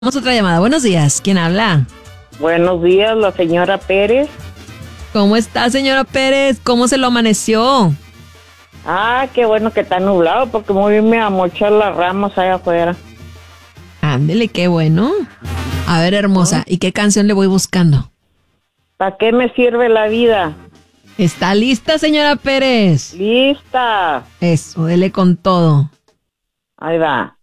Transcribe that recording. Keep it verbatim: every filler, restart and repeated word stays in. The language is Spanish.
Vamos a otra llamada. Buenos días. ¿Quién habla? Buenos días, la señora Pérez. ¿Cómo está, señora Pérez? ¿Cómo se lo amaneció? Ah, qué bueno que está nublado porque muy bien me amochar las ramas allá afuera. Ándele, qué bueno. A ver, hermosa, ¿y qué canción le voy buscando? ¿Para qué me sirve la vida? ¿Está lista, señora Pérez? Lista. Eso, dele con todo. Ahí va.